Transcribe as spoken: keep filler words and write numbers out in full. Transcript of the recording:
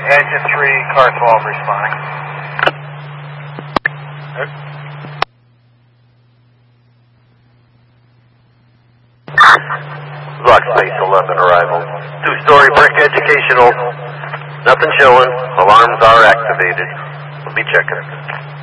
Engine three, car twelve responding. Block space eleven arrival. Two-story brick educational. Nothing showing. Alarms are activated. We'll be checking.